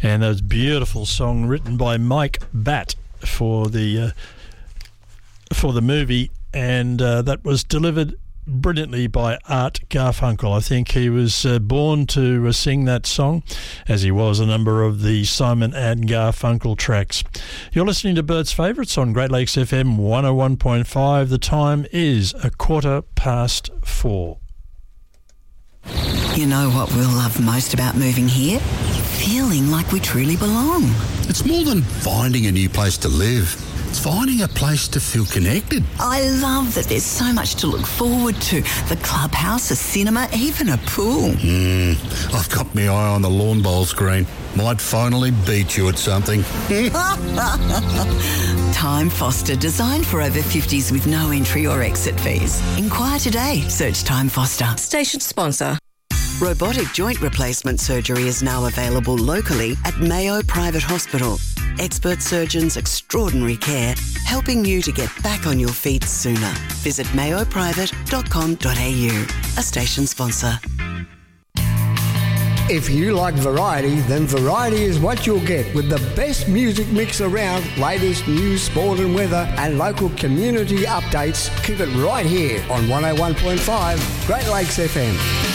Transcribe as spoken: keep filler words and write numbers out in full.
And that was a beautiful song written by Mike Batt for the uh, for the movie, and uh, that was delivered brilliantly by Art Garfunkel. I think he was uh, born to uh, sing that song, as he was a number of the Simon and Garfunkel tracks. You're listening to Bert's Favourites on Great Lakes F M one oh one point five. The time is a quarter past four. You know what we'll love most about moving here? Feeling like we truly belong. It's more than finding a new place to live. It's finding a place to feel connected. I love that there's so much to look forward to. The clubhouse, a cinema, even a pool. Mm, I've got my eye on the lawn bowl screen. Might finally beat you at something. Time Foster, designed for over fifties with no entry or exit fees. Inquire today. Search Time Foster. Station sponsor. Robotic joint replacement surgery is now available locally at Mayo Private Hospital. Expert surgeons, extraordinary care, helping you to get back on your feet sooner. Visit mayo private dot com dot a u. A station sponsor. If you like variety, then variety is what you'll get with the best music mix around, latest news, sport and weather, and local community updates. Keep it right here on one oh one point five Great Lakes F M.